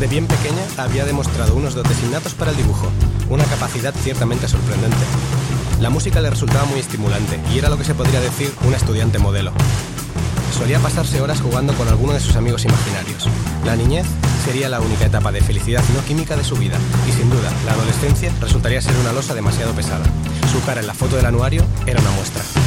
Desde bien pequeña había demostrado unos dotes innatos para el dibujo, una capacidad ciertamente sorprendente. La música le resultaba muy estimulante y era lo que se podría decir una estudiante modelo. Solía pasarse horas jugando con alguno de sus amigos imaginarios. La niñez sería la única etapa de felicidad no química de su vida y sin duda la adolescencia resultaría ser una losa demasiado pesada. Su cara en la foto del anuario era una muestra.